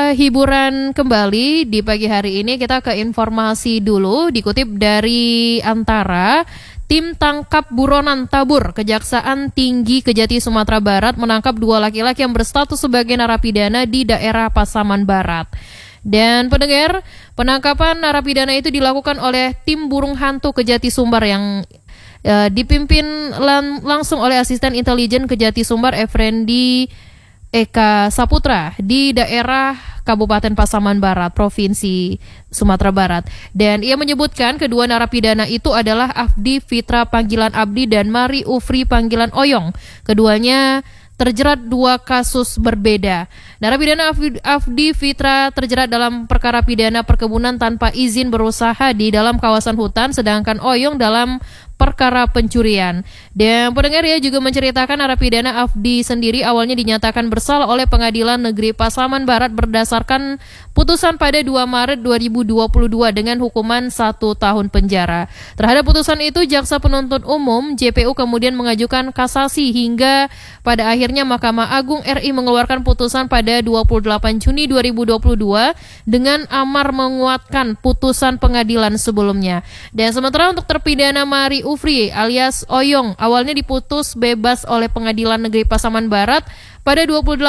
hiburan kembali di pagi hari ini. Kita ke informasi dulu, dikutip dari Antara. Tim tangkap buronan tabur Kejaksaan Tinggi Kejati Sumatera Barat menangkap 2 laki-laki yang berstatus sebagai narapidana di daerah Pasaman Barat. Dan pendengar, penangkapan narapidana itu dilakukan oleh tim burung hantu Kejati Sumbar yang dipimpin langsung oleh asisten intelijen Kejati Sumbar Effendi Eka Saputra di daerah Kabupaten Pasaman Barat, Provinsi Sumatera Barat. Dan ia menyebutkan kedua narapidana itu adalah Afdi Fitra panggilan Abdi dan Mari Ufri panggilan Oyong. Keduanya terjerat 2 kasus berbeda. Narapidana Afdi Fitra terjerat dalam perkara pidana perkebunan tanpa izin berusaha di dalam kawasan hutan, sedangkan Oyong dalam perkara pencurian. Dan pendengar ya juga menceritakan narapidana Afdi sendiri awalnya dinyatakan bersalah oleh Pengadilan Negeri Pasaman Barat berdasarkan putusan pada 2 Maret 2022 dengan hukuman 1 tahun penjara. Terhadap putusan itu, Jaksa Penuntut Umum JPU kemudian mengajukan kasasi hingga pada akhirnya Mahkamah Agung RI mengeluarkan putusan pada 28 Juni 2022 dengan amar menguatkan putusan pengadilan sebelumnya. Dan sementara untuk terpidana Mari Ufri alias Oyong awalnya diputus bebas oleh Pengadilan Negeri Pasaman Barat pada 28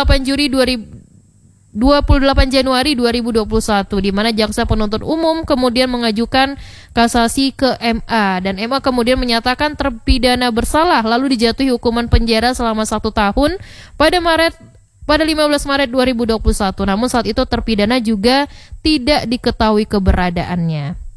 Januari 2021 di mana Jaksa Penuntut Umum kemudian mengajukan kasasi ke MA dan MA kemudian menyatakan terpidana bersalah lalu dijatuhi hukuman penjara selama 1 tahun pada 15 Maret 2021. Namun saat itu terpidana juga tidak diketahui keberadaannya.